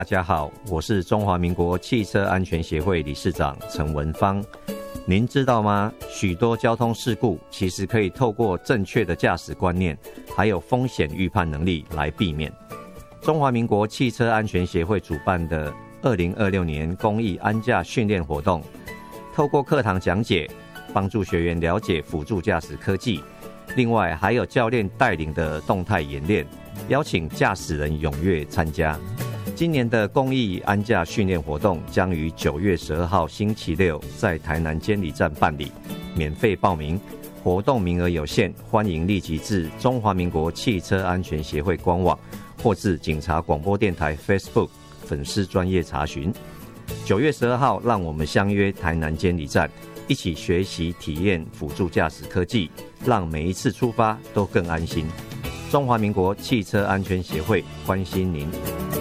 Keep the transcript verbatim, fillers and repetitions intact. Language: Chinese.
大家好，我是中华民国汽车安全协会理事长陈文芳。您知道吗？许多交通事故其实可以透过正确的驾驶观念，还有风险预判能力来避免。中华民国汽车安全协会主办的二零二六年公益安驾训练活动，透过课堂讲解，帮助学员了解辅助驾驶科技，另外还有教练带领的动态演练，邀请驾驶人踊跃参加。今年的公益安驾训练活动将于九月十二号星期六在台南监理站办理，免费报名，活动名额有限，欢迎立即至中华民国汽车安全协会官网或至警察广播电台 Facebook 粉丝专页查询。九月十二号，让我们相约台南监理站，一起学习体验辅助驾驶科技，让每一次出发都更安心。中华民国汽车安全协会关心您。